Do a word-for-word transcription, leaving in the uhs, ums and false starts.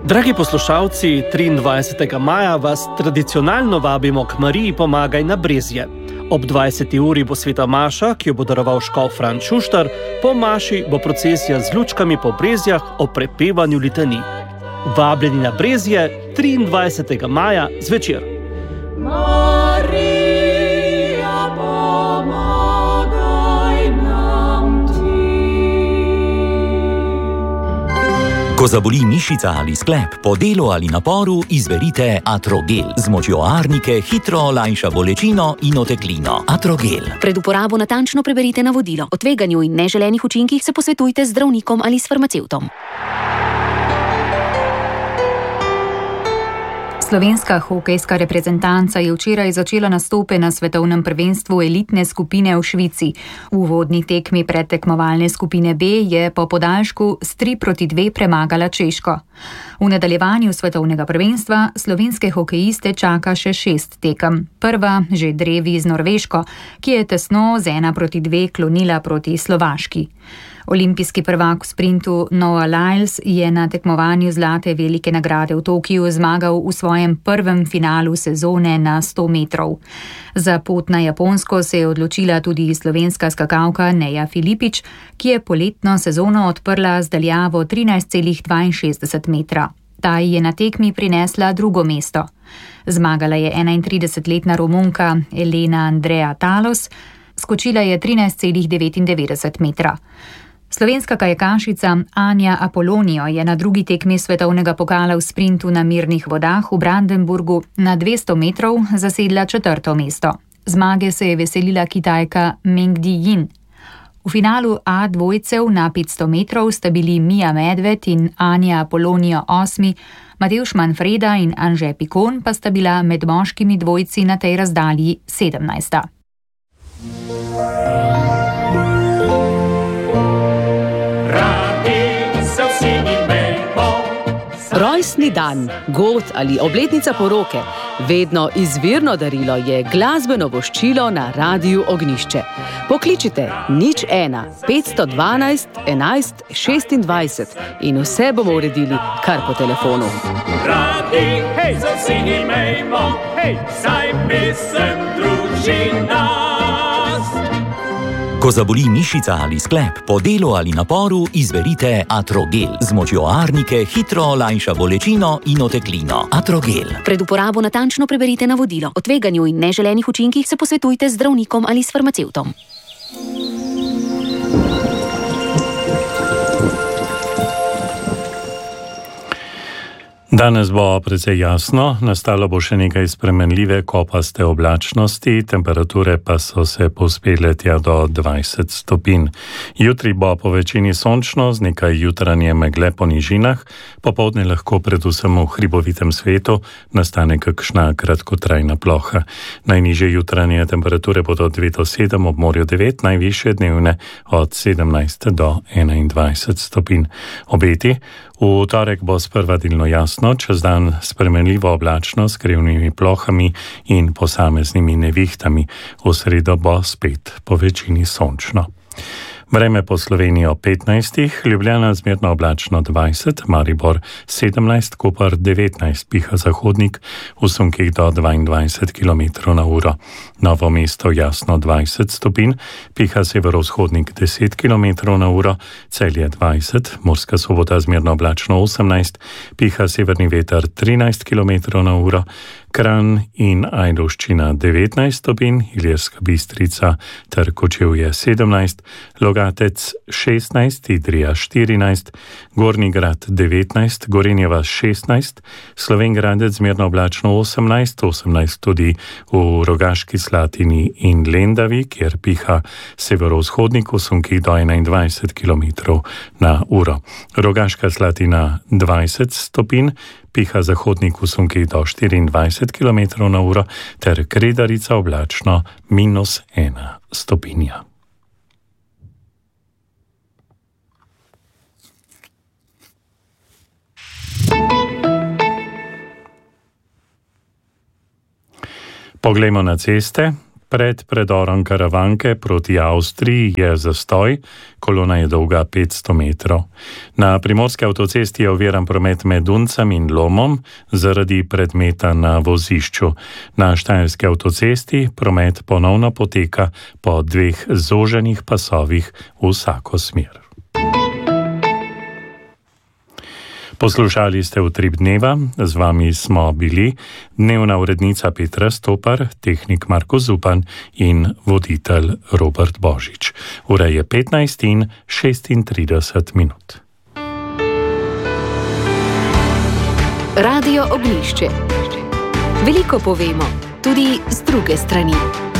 Dragi poslušalci, triindvajsetega maja vas tradicionalno vabimo k Mariji Pomagaj na Brezje. Ob dvajseti uri bo sveta maša, ki jo bo daroval škof Franc Šuštar, po maši bo procesija z lučkami po Brezjah o prepevanju litanij. Vabljeni na Brezje triindvajsetega maja zvečer. Marija, pomagaj nam ti. Ko zaboli mišica ali sklep, po delu ali naporu, izberite Atrogel. Z močjo arnike hitro olajša bolečino in oteklino. Atrogel. Pred uporabo natančno preberite navodilo. O tveganju in neželenih učinkih se posvetujte z zdravnikom ali s farmacevtom. Slovenska hokejska reprezentanca je včeraj začela nastope na svetovnem prvenstvu elitne skupine v Švici. V uvodni tekmi predtekmovalne skupine B je po podaljšku s tri proti dve premagala Češko. V nadaljevanju svetovnega prvenstva slovenske hokejiste čaka še šest tekem. Prva že drevi z Norveško, ki je tesno z ena proti dve klonila proti Slovaški. Olimpijski prvak v sprintu Noah Lyles je na tekmovanju zlate velike nagrade v Tokiu zmagal v svojem prvem finalu sezone na sto metrov. Za pot na Japonsko se je odločila tudi slovenska skakalka Neja Filipič, ki je poletno sezono odprla z daljavo trinajst celih dvainšestdeset metra. Ta je na tekmi prinesla drugo mesto. Zmagala je enaintridesetletna Romunka Elena Andrea Talos, skočila je trinajst celih devetindevetdeset metra. Slovenska kajakašica Anja Apolonijo je na drugi tekmi svetovnega pokala v sprintu na mirnih vodah v Brandenburgu na dvesto metrov zasedla četrto mesto. Zmage se je veselila Kitajka Meng Di-jin. V finalu A dvojcev na petsto metrov sta bili Mija Medved in Anja Apolonijo osmi, Matevž Manfreda in Anže Pikon pa sta bila med moškimi dvojci na tej razdalji sedemnajsta. Rojstni dan, god ali obletnica poroke, vedno izvirno darilo je glasbeno voščilo na Radiu Ognjišče. Pokličite nič ena, petsto dvanajst, enajst, šestindvajset in vse bomo uredili kar po telefonu. Radi, hej, za vsi imejmo, hej, saj pesem druži nas. Ko zaboli mišica ali sklep, po delu ali naporu, izberite Atrogel. Z močjo arnike hitro olajša bolečino in oteklino. Atrogel. Pred uporabo natančno preberite navodilo. O tveganju in neželenih učinkih se posvetujte z zdravnikom ali s farmacevtom. Danes bo precej jasno, nastalo bo še nekaj spremenljive kopaste oblačnosti, temperature pa so se povzpele tja do dvajset stopinj. Jutri bo po večini sončno z nekaj jutranje megle po nižinah, popoldne lahko predvsem v hribovitem svetu nastane kakšna kratkotrajna ploha. Najnižje jutranje temperature bodo dve do sedem, ob morju devet, najvišje dnevne od sedemnajst do enaindvajset stopinj. Obeti. V torek bo sprva delno jasno, čez dan spremenljivo oblačno s krivnimi plohami in posameznimi nevihtami. V sredo bo spet po večini sončno. Vreme po Sloveniji ob petnajstih, Ljubljana zmerno oblačno dvajset, Maribor sedemnajst, Koper devetnajst, piha zahodnik v sunkih do dvaindvajset kilometrov na uro. Novo mesto jasno dvajset stopinj, piha severovzhodnik deset kilometrov na uro, Celje dvajset, Murska Sobota zmerno oblačno osemnajst, piha severni veter trinajst kilometrov na uro, Kranj in Ajdovščina devetnajst stopinj, Ilirska Bistrica ter Kočevje sedemnajst, Logatec šestnajst, Idrija štirinajst, Gornji Grad devetnajst, Gorenje vas šestnajst, Slovenj Gradec zmerno oblačno osemnajst, osemnajst tudi v Rogaški Slatini in Lendavi, kjer piha severovzhodnik v sunkih do enaindvajset kilometrov na uro. Rogaška Slatina dvajset stopinj, piha zahodnik v sunkih do štiriindvajset kilometrov na uro ter Kredarica oblačno minus ena stopinja. Poglejmo na ceste. Pred predorom Karavanke proti Avstriji je zastoj, kolona je dolga petsto metrov. Na primorski avtocesti je oviran promet med Duncem in Lomom zaradi predmeta na vozišču. Na štajerski avtocesti promet ponovno poteka po dveh zoženih pasovih v vsako smer. Poslušali ste Utrip dneva, z vami smo bili dnevna urednica Petra Stopar, tehnik Marko Zupan in voditelj Robert Božič. Ura je petnajst in šestintrideset minut. Radio Ognjišče. Veliko povemo, tudi z druge strani.